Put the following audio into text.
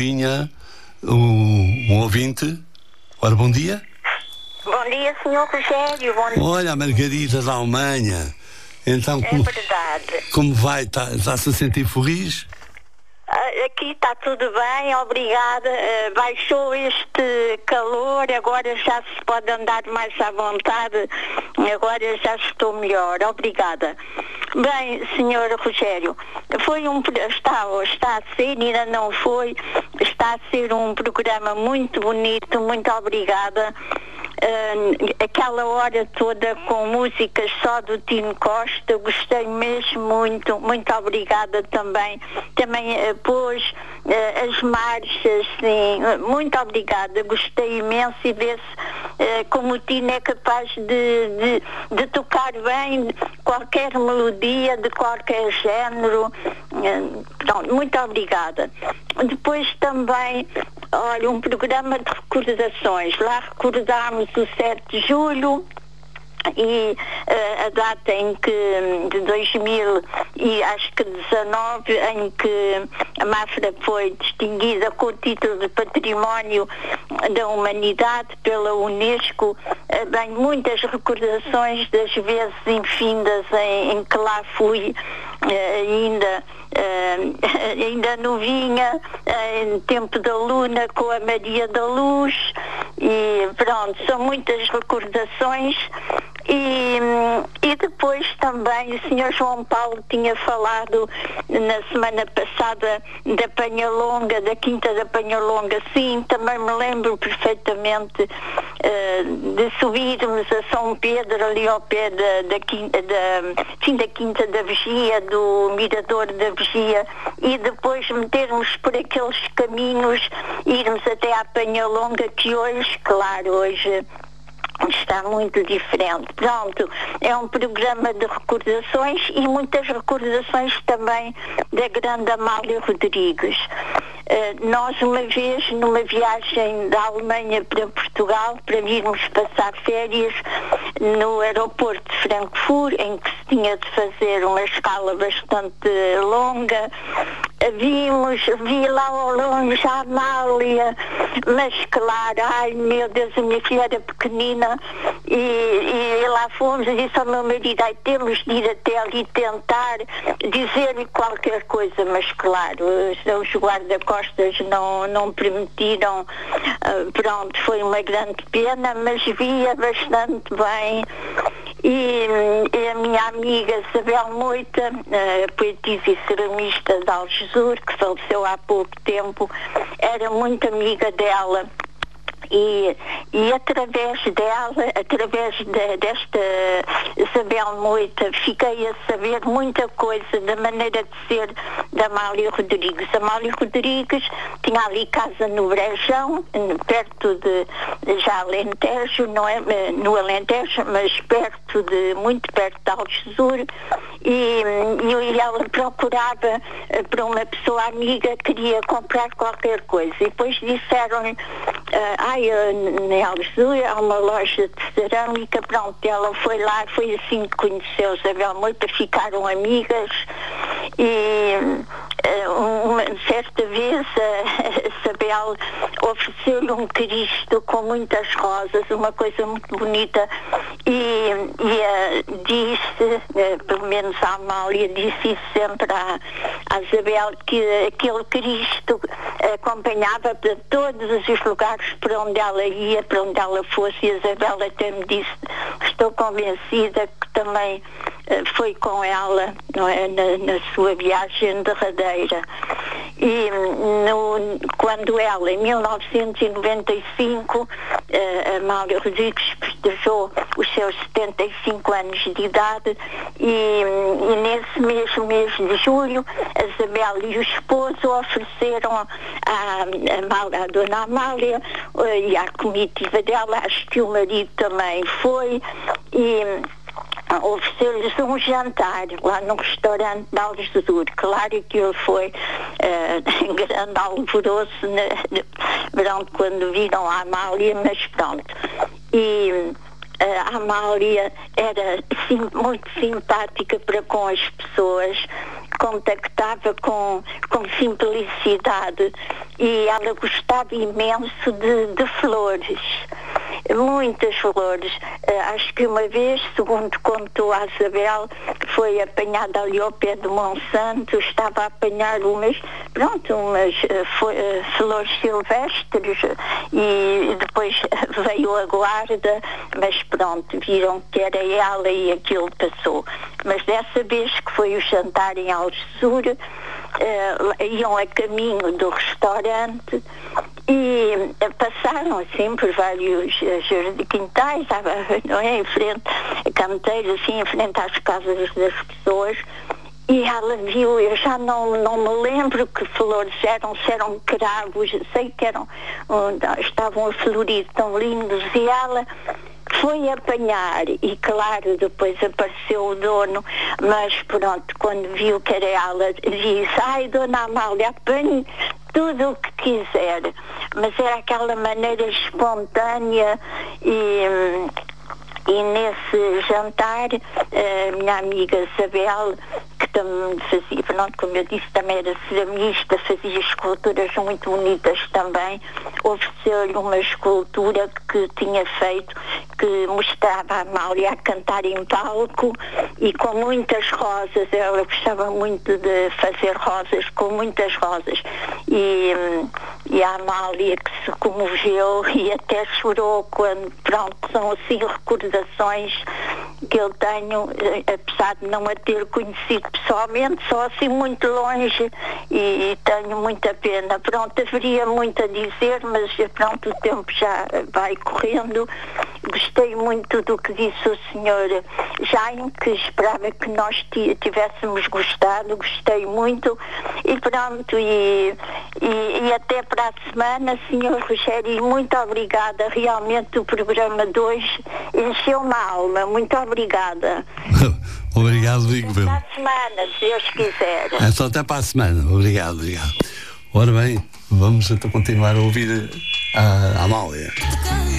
Tinha um ouvinte. Ora, bom dia. Bom dia, Sr. Rogério. Bom dia. Olha, a Margarida da Alemanha. Então, Verdade. Como vai? Está-se a sentir feliz? Aqui está tudo bem, obrigada. Baixou este calor, agora já se pode andar mais à vontade. Agora já estou melhor, obrigada. Bem, Sr. Rogério, está a ser, ainda não foi, está a ser um programa muito bonito, muito obrigada. Aquela hora toda com músicas só do Tino Costa, gostei mesmo muito, muito obrigada também pôs as marchas, sim, muito obrigada, gostei imenso e vê-se como o Tino é capaz de tocar bem qualquer melodia, de qualquer género. Pronto, muito obrigada. Depois também, olha, um programa de recordações, lá recordámos o 7 de julho e a data em que, de 2000 e acho que 19, em que a Mafra foi distinguida com o título de Património da Humanidade pela Unesco. Bem, muitas recordações das vezes infindas em que lá fui, ainda novinha, em tempo da Luna, com a Maria da Luz, e pronto, são muitas recordações. E depois também o Sr. João Paulo tinha falado na semana passada da Panhalonga, da Quinta da Panhalonga. Sim, também me lembro perfeitamente de subirmos a São Pedro, ali ao pé da Quinta da Vigia, do Mirador da Vigia, e depois metermos por aqueles caminhos, irmos até à Panhalonga, que hoje, claro, hoje está muito diferente. Pronto, é um programa de recordações e muitas recordações também da grande Amália Rodrigues. Nós uma vez, numa viagem da Alemanha para Portugal, para virmos passar férias no aeroporto de Frankfurt, em que se tinha de fazer uma escala bastante longa, vi lá ao longe a Amália, mas claro, ai meu Deus, a minha filha era pequenina, e lá fomos, e disse ao meu marido, temos de ir até ali tentar dizer-lhe qualquer coisa, mas claro, os guarda-costas não permitiram. Pronto, foi uma grande pena, mas via bastante bem. E a minha amiga Isabel Moita, poetisa e ceramista de Algesur, que faleceu há pouco tempo, era muito amiga dela. E através dela, desta Isabel Moita, fiquei a saber muita coisa da maneira de ser da Amália Rodrigues. A Amália Rodrigues tinha ali casa no Brejão, perto de já Alentejo, não é no Alentejo, mas muito perto de Algesur, e ela procurava para uma pessoa amiga, queria comprar qualquer coisa, e depois disseram-lhe, em Algesur há uma loja de cerâmica. Pronto, ela foi lá, foi assim que conheceu Isabel Moita, ficaram amigas, e uma certa vez a Isabel ofereceu-lhe um Cristo com muitas rosas, uma coisa muito bonita, e disse, pelo menos a Amália disse isso sempre à Isabel, que aquele Cristo acompanhava para todos os lugares para onde ela ia, para onde ela fosse, e a Isabel até me disse, estou convencida que também foi com ela, não é, na sua viagem derradeira. E quando ela, em 1995, a Amália Rodrigues festejou os seus 75 anos de idade, e nesse mesmo mês de julho, a Isabel e o esposo ofereceram à dona Amália e à comitiva dela, acho que o marido também foi, e ofereceu-lhes um jantar lá num restaurante de Algesur. Claro que ele foi em grande alvoroço quando viram a Amália, mas pronto. E a Amália era muito simpática para com as pessoas, contactava com simplicidade, e ela gostava imenso de flores, muitas flores. Acho que uma vez, segundo contou a Isabel, foi apanhada ali ao pé de Monsanto, estava a apanhar umas flores silvestres, e depois veio a guarda, mas pronto, viram que era ela e aquilo passou. Mas dessa vez que foi o jantar em Algesur, iam a caminho do restaurante e passaram assim por vários quintais, não é, em frente, canteiros, assim, em frente às casas das pessoas, e ela viu, eu já não me lembro que flores eram, se eram cravos, sei que estavam a florir tão lindos, e ela foi apanhar, e claro, depois apareceu o dono, mas pronto, quando viu que era ela, disse: ai, dona Amália, apanhe tudo o que quiser. Mas era aquela maneira espontânea, e nesse jantar, a minha amiga Isabel, que também fazia, pronto, como eu disse, também era ceramista, fazia esculturas muito bonitas também, ofereceu-lhe uma escultura que tinha feito, que mostrava a Amália a cantar em palco e com muitas rosas. Ela gostava muito de fazer rosas, com muitas rosas. E a Amália, que se comoveu e até chorou quando, pronto, são assim recordações que eu tenho, apesar de não a ter conhecido pessoalmente, só assim muito longe, e tenho muita pena. Pronto, haveria muito a dizer, mas pronto, o tempo já vai correndo. Gostei muito do que disse o Sr. Jaime, que esperava que nós tivéssemos gostado. Gostei muito, e pronto, e até para a semana, Sr. Rogério, muito obrigada. Realmente o programa de hoje encheu-me a alma. Muito obrigada. Obrigado, digo eu. Até para a semana, se Deus quiser. É só até para a semana. Obrigado. Ora bem, vamos então continuar a ouvir a Amália.